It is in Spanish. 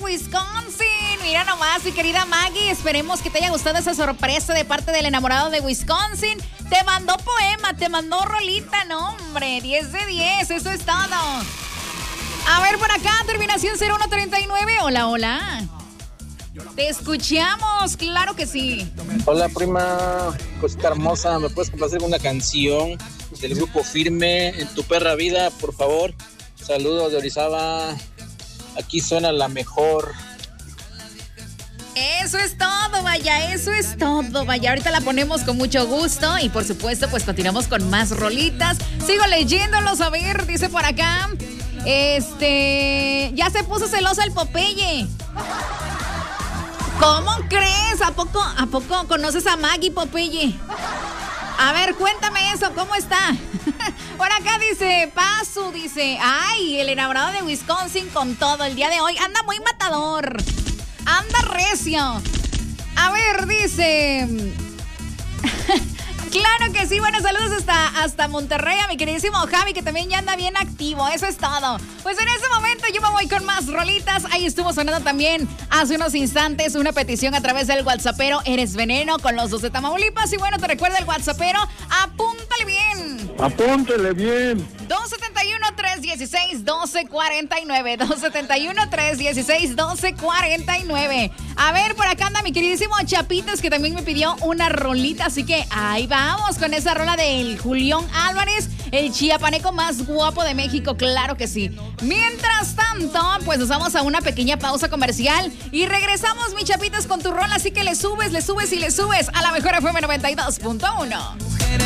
Wisconsin. Mira nomás, mi querida Maggie, esperemos que te haya gustado esa sorpresa de parte del enamorado de Wisconsin. Te mandó poema, te mandó rolita, no hombre, 10 de 10, eso es todo. A ver, por acá, terminación 0139, hola, hola. Te escuchamos, claro que sí. Hola, prima, cosita hermosa, ¿me puedes complacer una canción del grupo Firme en tu perra vida, por favor? Saludos de Orizaba, aquí suena la mejor. Eso es todo, vaya, eso es todo, vaya. Ahorita la ponemos con mucho gusto y por supuesto, pues continuamos con más rolitas. Sigo leyéndolos, a ver, dice por acá. Ya se puso celosa el Popeye. ¿Cómo crees? ¿A poco conoces a Maggie Popeye? A ver, cuéntame eso, ¿cómo está? Por acá dice, Pazu, dice, ay, el enamorado de Wisconsin con todo el día de hoy. Anda muy matador. Anda recio. A ver, dice... Claro que sí, bueno, saludos hasta Monterrey a mi queridísimo Javi, que también ya anda bien activo, eso es todo. Pues en este momento yo me voy con más rolitas. Ahí estuvo sonando también hace unos instantes una petición a través del WhatsAppero Eres Veneno con los dos de Tamaulipas. Y bueno, te recuerda el WhatsAppero, apúntale bien. Apúntale bien. 271-316-1249. 271-316-1249. A ver, por acá anda mi queridísimo Chapitas, que también me pidió una rolita, así que ahí vamos con esa rola del Julián Álvarez, el chiapaneco más guapo de México, claro que sí. Mientras tanto, pues nos vamos a una pequeña pausa comercial y regresamos, mi Chapitas, con tu rola, así que le subes y le subes a la mejor FM 92.1.